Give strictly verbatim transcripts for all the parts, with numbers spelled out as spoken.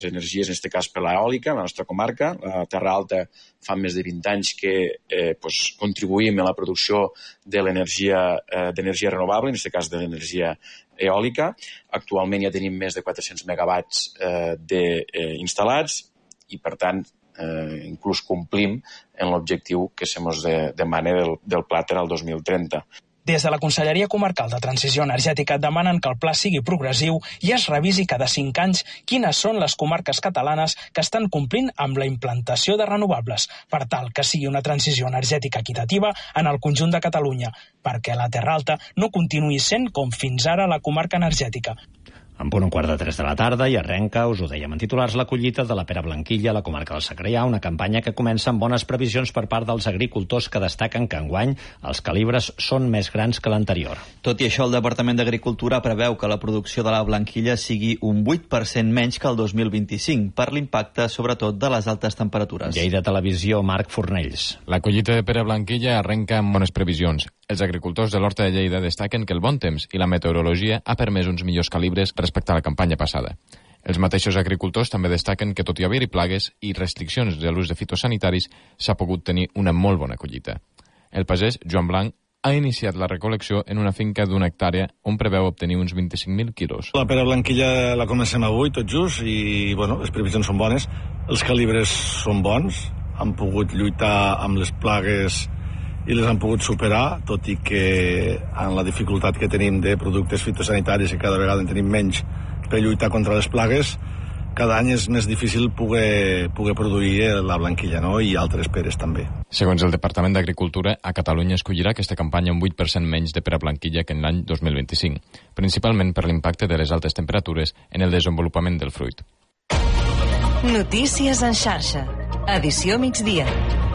energies, en aquest cas per l'eòlica, la nostra comarca, la Terra Alta, fa més de vint anys que eh, pues, contribuïm a la producció de l'energia eh, d'energia renovable, en aquest cas de l'energia eòlica. Actualment ja tenim més de quatre-cents megawatts eh, de, eh, instal·lats i, per tant, eh, inclús complim en l'objectiu que se mos de, demana del, del Pla Terra al dos mil trenta. Des de la Conselleria Comarcal de Transició Energètica demanen que el pla sigui progressiu i es revisi cada cinc anys quines són les comarques catalanes que estan complint amb la implantació de renovables, per tal que sigui una transició energètica equitativa en el conjunt de Catalunya, perquè la Terra Alta no continuï sent com fins ara la comarca energètica. En punt un quart de tres de la tarda i arrenca, us ho dèiem en titulars, la collita de la pera blanquilla a la comarca del Segrià, una campanya que comença amb bones previsions per part dels agricultors que destaquen que enguany els calibres són més grans que l'anterior. Tot i això, el Departament d'Agricultura preveu que la producció de la blanquilla sigui un vuit per cent menys que el dos mil vint-i-cinc, per l'impacte, sobretot, de les altes temperatures. Lleida Televisió, Marc Fornells. La collita de pera blanquilla arrenca amb bones previsions. Els agricultors de l'Horta de Lleida destaquen que el bon temps i la meteorologia ha permès uns millors calibres respecte a la campanya passada. Els mateixos agricultors també destaquen que, tot i haver-hi plagues i restriccions de l'ús de fitosanitaris, s'ha pogut tenir una molt bona collita. El pagès, Joan Blanc, ha iniciat la recol·lecció en una finca d'una hectàrea on preveu obtenir uns vint-i-cinc mil quilos. La pera blanquilla la comencem avui, tot just, i bueno, les previsions són bones. Els calibres són bons, han pogut lluitar amb les plagues i les han pogut superar, tot i que en la dificultat que tenim de productes fitosanitaris i cada vegada en tenim menys per lluitar contra les plagues, cada any és més difícil poder, poder produir la blanquilla, no? I altres peres també. Segons el Departament d'Agricultura, a Catalunya escollirà aquesta campanya un vuit per cent menys de pera blanquilla que en l'any dos mil vint-i-cinc, principalment per l'impacte de les altes temperatures en el desenvolupament del fruit. Notícies en xarxa. Edició migdia.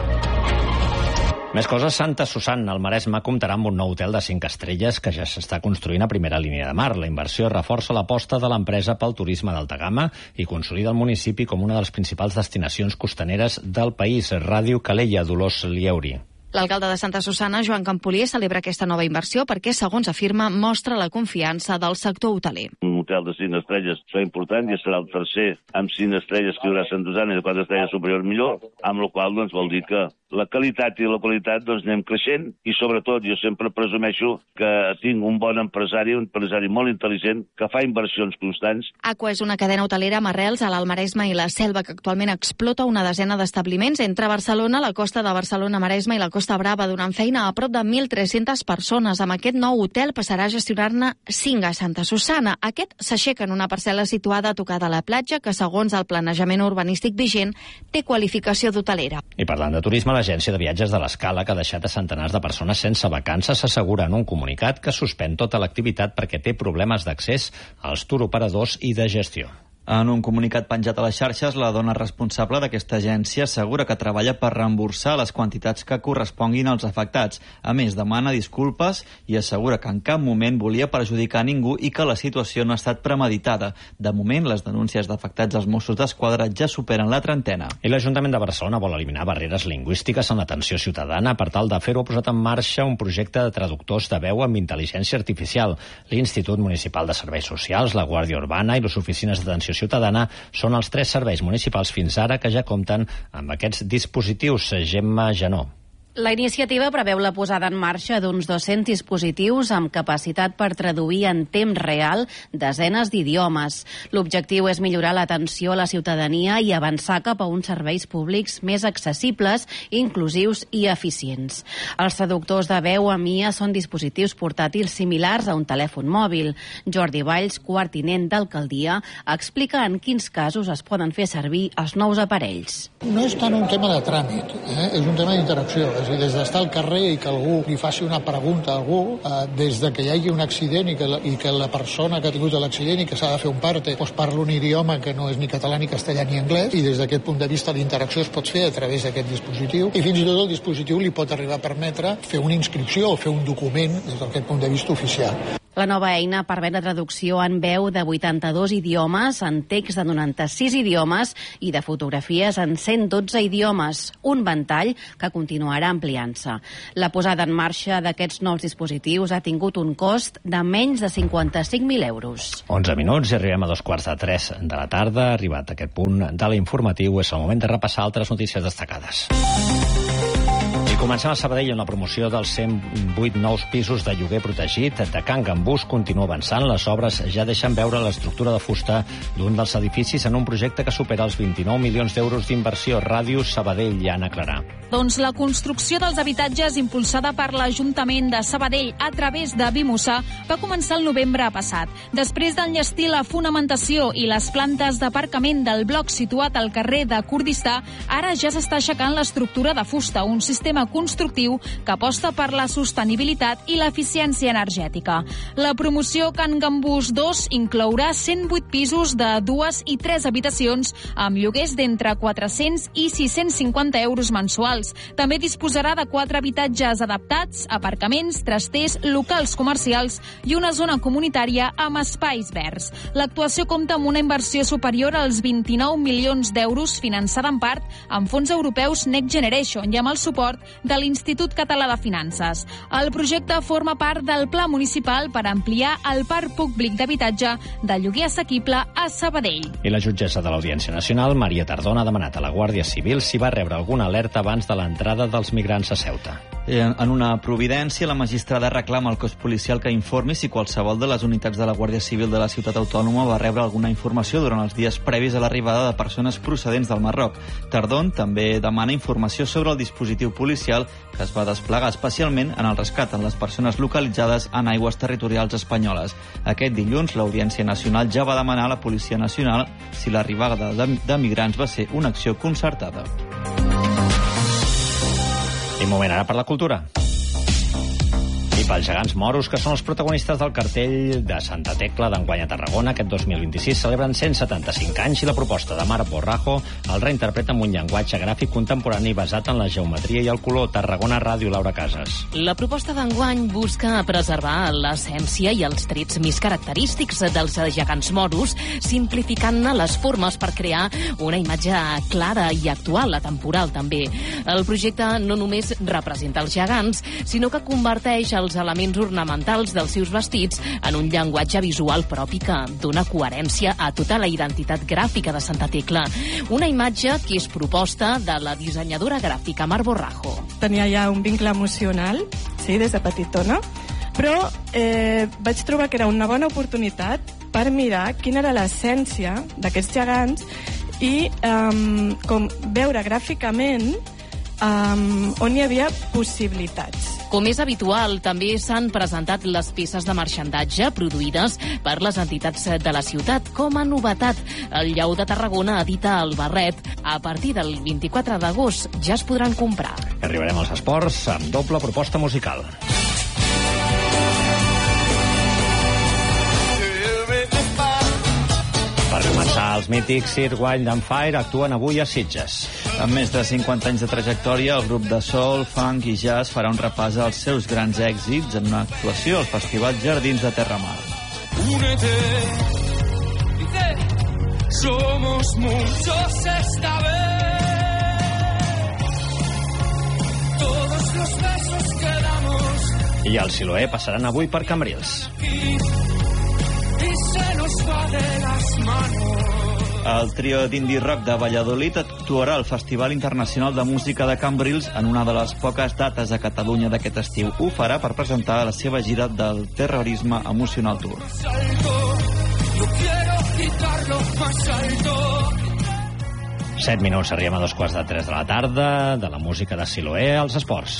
Més coses, Santa Susanna, al Maresme, comptarà amb un nou hotel de cinc estrelles que ja s'està construint a primera línia de mar. La inversió reforça l'aposta de l'empresa pel turisme d'alta gamma i consolida el municipi com una de les principals destinacions costaneres del país. Ràdio Calella, Dolors Lieuri. L'alcalde de Santa Susanna, Joan Campolier, celebra aquesta nova inversió perquè, segons afirma, mostra la confiança del sector hoteler. Un hotel de cinc estrelles serà important i serà el tercer amb cinc estrelles que hi haurà a Santa Susanna i de quatre estrelles superior millor, amb la qual doncs, vol dir que la qualitat i la qualitat doncs, anem creixent i, sobretot, jo sempre presumeixo que tinc un bon empresari, un empresari molt intel·ligent, que fa inversions constants. Aqua és una cadena hotelera amb arrels a l'Alt Maresme i la Selva que actualment explota una desena d'establiments entre Barcelona, la costa de Barcelona-Maresme i la Costa Brava, donant feina a prop de mil tres-centes persones. Amb aquest nou hotel passarà a gestionar-ne cinc a Santa Susanna. Aquest s'aixeca en una parcel·la situada a tocar de la platja que, segons el planejament urbanístic vigent, té qualificació d'hotelera. I parlant de turisme, l'agència de viatges de l'Escala, que ha deixat a centenars de persones sense vacances, s'assegura en un comunicat que suspèn tota l'activitat perquè té problemes d'accés als turoperadors i de gestió. En un comunicat penjat a les xarxes, la dona responsable d'aquesta agència assegura que treballa per reemborsar les quantitats que corresponguin als afectats. A més, demana disculpes i assegura que en cap moment volia perjudicar a ningú i que la situació no ha estat premeditada. De moment, les denúncies d'afectats als Mossos d'Esquadra ja superen la trentena. I l'Ajuntament de Barcelona vol eliminar barreres lingüístiques en l'atenció ciutadana. Per tal de fer-ho, ha posat en marxa un projecte de traductors de veu amb intel·ligència artificial. L'Institut Municipal de Serveis Socials, la Guàrdia Urbana i les oficines d'atenció ciutadana són els tres serveis municipals fins ara que ja compten amb aquests dispositius. Gemma Janó. La iniciativa preveu la posada en marxa d'uns dos-cents dispositius amb capacitat per traduir en temps real desenes d'idiomes. L'objectiu és millorar l'atenció a la ciutadania i avançar cap a uns serveis públics més accessibles, inclusius i eficients. Els traductors de veu a M I A són dispositius portàtils similars a un telèfon mòbil. Jordi Valls, quart tinent d'alcaldia, explica en quins casos es poden fer servir els nous aparells. No és tant un tema de tràmit, eh? És un tema d'interacció. És a dir, des d'estar al carrer i que algú li faci una pregunta a algú, eh, des de que hi hagi un accident i que, la, i que la persona que ha tingut l'accident i que s'ha de fer un parte doncs parla un idioma que no és ni català ni castellà ni anglès, i des d'aquest punt de vista la interacció es pot fer a través d'aquest dispositiu, i fins i tot el dispositiu li pot arribar a permetre fer una inscripció o fer un document des d'aquest punt de vista oficial. La nova eina permet la traducció en veu de vuitanta-dos idiomes, en text de noranta-sis idiomes i de fotografies en cent dotze idiomes, un ventall que continuarà ampliant-se. La posada en marxa d'aquests nous dispositius ha tingut un cost de menys de cinquanta-cinc mil euros. onze minuts i arribem a dos quarts de tres de la tarda. Arribat a aquest punt de l'informatiu, és el moment de repassar altres notícies destacades. Comencem a Sabadell en la promoció dels cent vuit nous pisos de lloguer protegit de Can Gambús continua avançant. Les obres ja deixen veure l'estructura de fusta d'un dels edificis en un projecte que supera els vint-i-nou milions d'euros d'inversió. Ràdio Sabadell, Anna Clarà. Doncs la construcció dels habitatges impulsada per l'Ajuntament de Sabadell a través de Bimusa va començar el novembre passat. Després d'enllestir la fonamentació i les plantes d'aparcament del bloc situat al carrer de Kurdistà, ara ja s'està aixecant l'estructura de fusta, un sistema constructiu que aposta per la sostenibilitat i l'eficiència energètica. La promoció Can Gambús dos inclourà cent vuit pisos de dues i tres habitacions amb lloguers d'entre quatre-cents i sis-cents cinquanta euros mensuals. També disposarà de quatre habitatges adaptats, aparcaments, trasters, locals comercials i una zona comunitària amb espais verds. L'actuació compta amb una inversió superior als vint-i-nou milions d'euros finançada en part amb fons europeus Next Generation i amb el suport de l'Institut Català de Finances. El projecte forma part del Pla Municipal per ampliar el parc públic d'habitatge de lloguer assequible a Sabadell. I la jutgessa de l'Audiència Nacional, Maria Tardona, ha demanat a la Guàrdia Civil si va rebre alguna alerta abans de l'entrada dels migrants a Ceuta. En una providència, la magistrada reclama al cos policial que informi si qualsevol de les unitats de la Guàrdia Civil de la ciutat autònoma va rebre alguna informació durant els dies previs a l'arribada de persones procedents del Marroc. Tardón també demana informació sobre el dispositiu policial que es va desplegar especialment en el rescat en les persones localitzades en aigües territorials espanyoles. Aquest dilluns, l'Audiència Nacional ja va demanar a la Policia Nacional si l'arribada de, de migrants va ser una acció concertada. I moment ara per la cultura. I pels gegants moros, que són els protagonistes del cartell de Santa Tecla d'enguany a Tarragona. Aquest dos mil vint-i-sis celebren cent setanta-cinc anys i la proposta de Mar Borrajo el reinterpreta amb un llenguatge gràfic contemporani basat en la geometria i el color. Tarragona Ràdio, Laura Casas. La proposta d'enguany busca preservar l'essència i els trets més característics dels gegants moros, simplificant-ne les formes per crear una imatge clara i actual, atemporal també. El projecte no només representa els gegants, sinó que converteix els elements ornamentals dels seus vestits en un llenguatge visual propi que dona coherència a tota la identitat gràfica de Santa Tecla. Una imatge que és proposta de la dissenyadora gràfica Mar Borrajo. Tenia ja un vincle emocional, sí, des de petitona, però eh, vaig trobar que era una bona oportunitat per mirar quina era l'essència d'aquests gegants i eh, com veure gràficament Um, on hi havia possibilitats. Com és habitual, també s'han presentat les peces de marxandatge produïdes per les entitats de la ciutat. Com a novetat, el Lleó de Tarragona edita el barret. A partir del vint-i-quatre d'agost ja es podran comprar. Arribarem als esports amb doble proposta musical. Per començar, els mítics Sir Wind and Fire actuen avui a Sitges. Amb més de cinquanta anys de trajectòria, el grup de soul, funk i jazz farà un repàs als seus grans èxits en una actuació al Festival Jardins de Terramar. Únete, dice, somos muchos esta vez, todos los besos que damos. I el Siloé passaran avui per Cambrils. Y se nos va de las manos. El trio d'indie rock de Valladolid actuarà al Festival Internacional de Música de Cambrils en una de les poques dates a Catalunya d'aquest estiu. Ho farà per presentar la seva gira del Terrorisme Emocional Tour. Set minuts, arribem a dos quarts de tres de la tarda, de la música de Siloé als esports.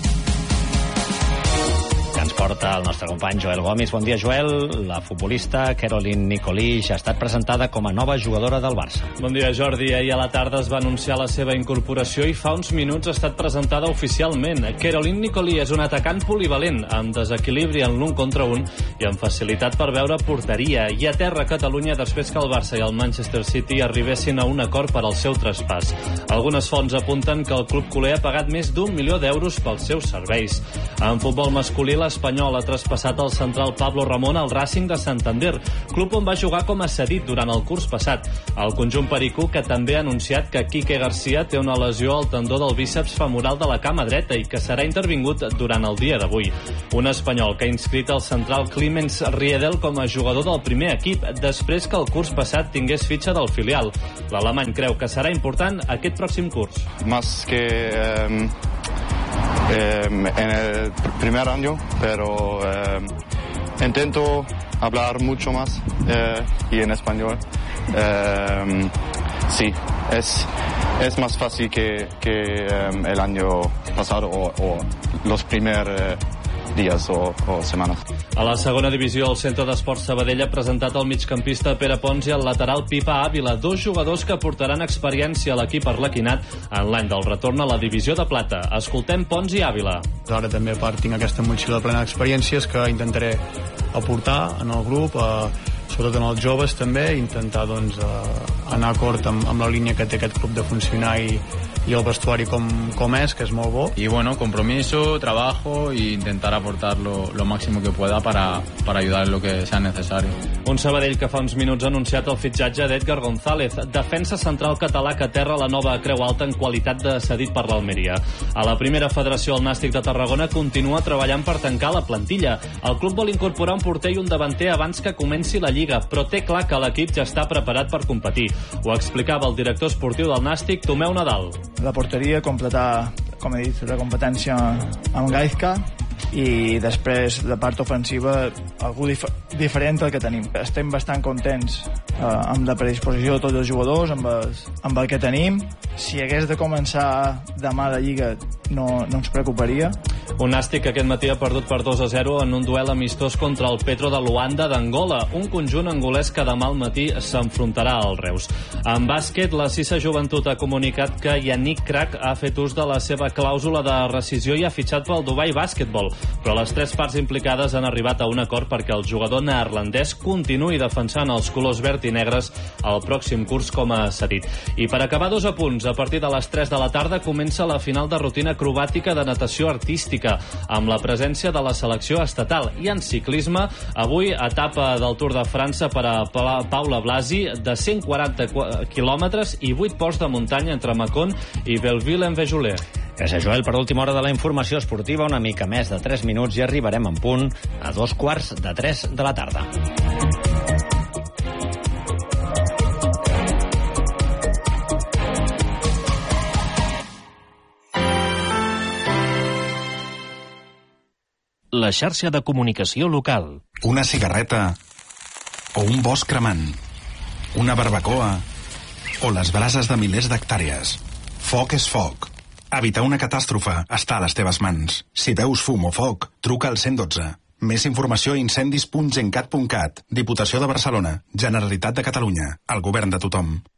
Ens porta el nostre company Joel Gomis. Bon dia, Joel. La futbolista Caroline Nicolí ja ha estat presentada com a nova jugadora del Barça. Bon dia, Jordi. Ahir a la tarda es va anunciar la seva incorporació i fa uns minuts ha estat presentada oficialment. Caroline Nicolí és un atacant polivalent, amb desequilibri en l'un contra un i amb facilitat per veure porteria. I a terra a Catalunya després que el Barça i el Manchester City arribessin a un acord per al seu traspàs. Algunes fonts apunten que el club culer ha pagat més d'un milió d'euros pels seus serveis. En futbol masculí, l'Espanyol espanyol ha traspassat el central Pablo Ramón al Racing de Santander, club on va jugar com a cedit durant el curs passat. El conjunt pericú, que també ha anunciat que Quique García té una lesió al tendó del bíceps femoral de la cama dreta i que serà intervingut durant el dia d'avui. Un espanyol que ha inscrit el central Clemens Riedel com a jugador del primer equip, després que el curs passat tingués fitxa del filial. L'alemany creu que serà important aquest pròxim curs. Más que eh, eh, en el primer año, pero eh, intento hablar mucho más eh, y en español. Eh, sí, es, es más fácil que, que eh, el año pasado o, o los primeros eh, dies o, o setmanes. A la segona divisió, el Centre d'Esports Sabadell ha presentat el migcampista Pere Pons i el lateral Pipa Ávila, dos jugadors que aportaran experiència a l'equip arlequinat en l'any del retorn a la divisió de plata. Escoltem Pons i Ávila. Ara també a part tinc aquesta motxilla plena d'experiències que intentaré aportar en el grup, eh, sobretot en els joves també, intentar doncs, eh, anar acord amb, amb la línia que té aquest club de funcionar i, y el vestuari com, com és, que és molt bo. Y bueno, compromiso, trabajo e intentar aportar lo, lo máximo que pueda para, para ayudar en lo que sea necesario. Un Sabadell que fa uns minuts ha anunciat el fitxatge d'Edgar González, defensa central català que aterra la nova Creu Alta en qualitat de cedit per l'Almeria. A la primera federació, el Nàstic de Tarragona continua treballant per tancar la plantilla. El club vol incorporar un porter i un davanter abans que comenci la Lliga, però té clar que l'equip ja està preparat per competir. Ho explicava el director esportiu del Nàstic, Tomeu Nadal. La porteria, completar, com he dit, la competència amb Gaizka, i després de part ofensiva algú dif diferent del que tenim. Estem bastant contents eh, amb la predisposició de tots els jugadors, amb, els, amb el que tenim. Si hagués de començar demà la Lliga no, no ens preocuparia. Un Nàstic que aquest matí ha perdut per dos a zero en un duel amistós contra el Petro de Luanda d'Angola, un conjunt angolès que demà al matí s'enfrontarà al Reus. En bàsquet, la Sisa Joventut ha comunicat que Yannick Crac ha fet ús de la seva clàusula de rescisió i ha fitxat pel Dubai Basketball, però les tres parts implicades han arribat a un acord perquè el jugador neerlandès continuï defensant els colors verd i negres el pròxim curs com a cedit. I per acabar, dos apunts. A partir de les tres de la tarda comença la final de rutina acrobàtica de natació artística, amb la presència de la selecció estatal. I en ciclisme, avui etapa del Tour de França per a Paula Blasi de cent quaranta quilòmetres i vuit ports de muntanya entre Mâcon i Belleville-en-Véjolais. Gràcies, Joel. Per última hora de la informació esportiva, una mica més de tres minuts i arribarem en punt a dos quarts de tres de la tarda. La xarxa de comunicació local. Una cigarreta o un bosc cremant, una barbacoa o les brases de milers d'hectàrees. Foc és foc. Evitar una catàstrofe està a les teves mans. Si veus fum o foc, truca al cent dotze. Més informació a incendis punt gencat punt cat. Diputació de Barcelona. Generalitat de Catalunya. El govern de tothom.